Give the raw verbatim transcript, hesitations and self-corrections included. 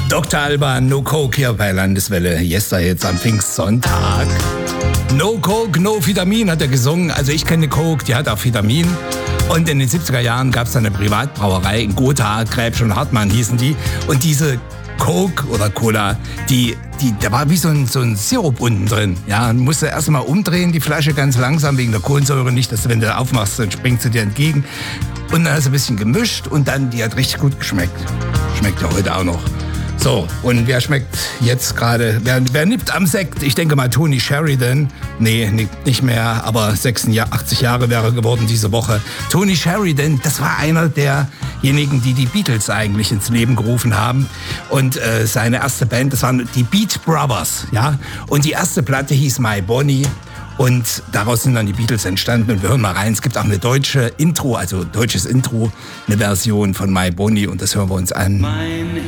Doktor Alban, No Coke hier bei Landeswelle. Jester jetzt am Pfingstsonntag. No Coke, no Vitamin hat er gesungen. Also ich kenne Coke, die hat auch Vitamin. Und in den siebziger Jahren gab es eine Privatbrauerei in Gotha, Kräbsch und Hartmann hießen die. Und diese Coke oder Cola, die, die, da war wie so ein, so ein Sirup unten drin. Ja, man musste erst mal umdrehen, die Flasche ganz langsam wegen der Kohlensäure. Nicht, dass du, wenn du aufmachst, dann springt sie dir entgegen. Und dann hast du ein bisschen gemischt und dann, die hat richtig gut geschmeckt. Schmeckt ja heute auch noch. So, und wer schmeckt jetzt gerade, wer, wer nippt am Sekt? Ich denke mal Tony Sheridan. Nee, nicht mehr, aber sechsundachtzig, achtzig Jahre wäre er geworden diese Woche. Tony Sheridan, das war einer derjenigen, die die Beatles eigentlich ins Leben gerufen haben. Und äh, seine erste Band, das waren die Beat Brothers, ja. Und die erste Platte hieß My Bonnie. Und daraus sind dann die Beatles entstanden. Und wir hören mal rein. Es gibt auch eine deutsche Intro, also deutsches Intro, eine Version von My Bonnie. Und das hören wir uns an. Mein